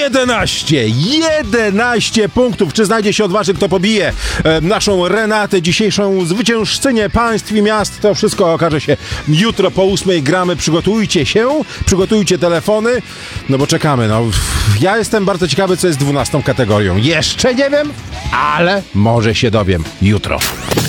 11 punktów. Czy znajdzie się odważny, kto pobije naszą Renatę, dzisiejszą zwyciężczynię państw i miast? To wszystko okaże się jutro po 8:00. Gramy. Przygotujcie się, przygotujcie telefony, no bo czekamy. No, ja jestem bardzo ciekawy, co jest 12 kategorią. Jeszcze nie wiem, ale może się dowiem jutro.